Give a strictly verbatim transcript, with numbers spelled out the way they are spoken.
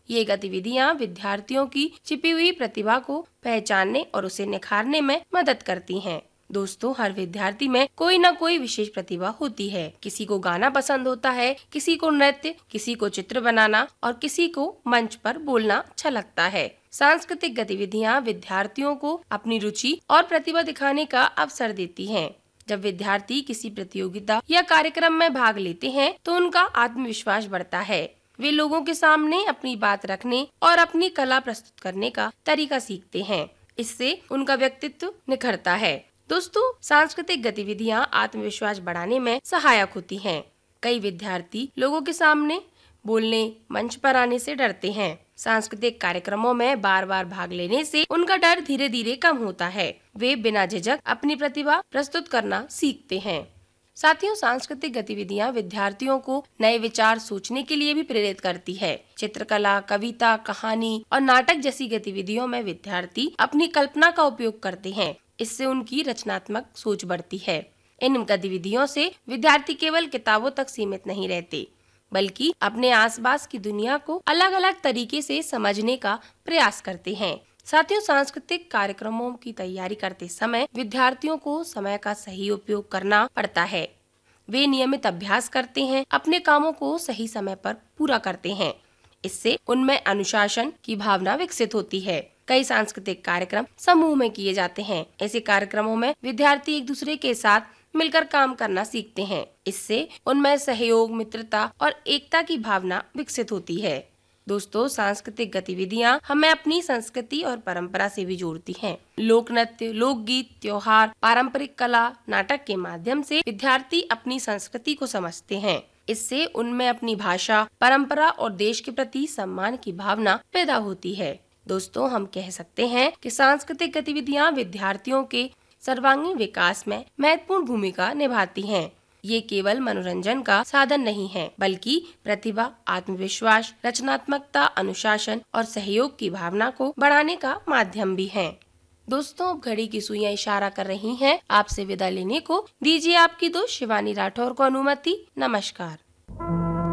ये गतिविधियाँ विद्यार्थियों की छिपी हुई प्रतिभा को पहचानने और उसे निखारने में मदद करती हैं। दोस्तों, हर विद्यार्थी में कोई न कोई विशेष प्रतिभा होती है। किसी को गाना पसंद होता है, किसी को नृत्य, किसी को चित्र बनाना और किसी को मंच पर बोलना अच्छा लगता है। सांस्कृतिक गतिविधियाँ विद्यार्थियों को अपनी रुचि और प्रतिभा दिखाने का अवसर देती हैं। जब विद्यार्थी किसी प्रतियोगिता या कार्यक्रम में भाग लेते हैं तो उनका आत्मविश्वास बढ़ता है। वे लोगों के सामने अपनी बात रखने और अपनी कला प्रस्तुत करने का तरीका सीखते हैं। इससे उनका व्यक्तित्व निखरता है। दोस्तों, सांस्कृतिक गतिविधियां आत्मविश्वास बढ़ाने में सहायक होती हैं। कई विद्यार्थी लोगों के सामने बोलने, मंच पर आने से डरते हैं। सांस्कृतिक कार्यक्रमों में बार बार भाग लेने से उनका डर धीरे धीरे कम होता है। वे बिना झिझक अपनी प्रतिभा प्रस्तुत करना सीखते हैं। साथियों, सांस्कृतिक गतिविधियां विद्यार्थियों को नए विचार सोचने के लिए भी प्रेरित करती है। चित्रकला, कविता, कहानी और नाटक जैसी गतिविधियों में विद्यार्थी अपनी कल्पना का उपयोग करते हैं। इससे उनकी रचनात्मक सोच बढ़ती है। इन गतिविधियों से विद्यार्थी केवल किताबों तक सीमित नहीं रहते, बल्कि अपने आसपास की दुनिया को अलग अलग तरीके से समझने का प्रयास करते हैं। साथियों, सांस्कृतिक कार्यक्रमों की तैयारी करते समय विद्यार्थियों को समय का सही उपयोग करना पड़ता है। वे नियमित अभ्यास करते हैं, अपने कामों को सही समय पर पूरा करते हैं। इससे उनमें अनुशासन की भावना विकसित होती है। कई सांस्कृतिक कार्यक्रम समूह में किए जाते हैं। ऐसे कार्यक्रमों में विद्यार्थी एक दूसरे के साथ मिलकर काम करना सीखते हैं। इससे उनमें सहयोग, मित्रता और एकता की भावना विकसित होती है। दोस्तों, सांस्कृतिक गतिविधियां हमें अपनी संस्कृति और परंपरा से भी जोड़ती हैं। लोक नृत्य, लोकगीत, त्योहार, पारंपरिक कला, नाटक के माध्यम से विद्यार्थी अपनी संस्कृति को समझते हैं। इससे उनमें अपनी भाषा, परंपरा और देश के प्रति सम्मान की भावना पैदा होती है। दोस्तों, हम कह सकते हैं कि सांस्कृतिक गतिविधियां विद्यार्थियों के सर्वांगीण विकास में महत्वपूर्ण भूमिका निभाती हैं। ये केवल मनोरंजन का साधन नहीं है, बल्कि प्रतिभा, आत्मविश्वास, रचनात्मकता, अनुशासन और सहयोग की भावना को बढ़ाने का माध्यम भी है। दोस्तों, अब घड़ी की सुइयां इशारा कर रही हैं। आपसे विदा लेने को दीजिए आपकी दोस्त शिवानी राठौर को अनुमति। नमस्कार।